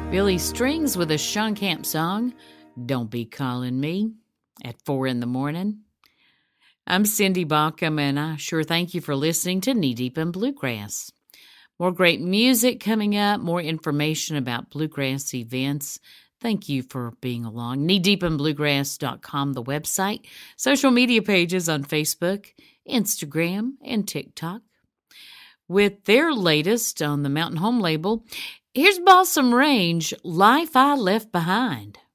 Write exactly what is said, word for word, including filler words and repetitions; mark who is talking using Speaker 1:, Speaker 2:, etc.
Speaker 1: Billy Strings with a Shunkamp song, Don't Be Calling Me, at four in the morning. I'm Cindy Baucom, and I sure thank you for listening to Knee Deep in Bluegrass. More great music coming up, more information about bluegrass events. Thank you for being along. knee deep in bluegrass dot com, the website, social media pages on Facebook, Instagram, and TikTok. With their latest on the Mountain Home label, here's Balsam Range, Life I Left Behind.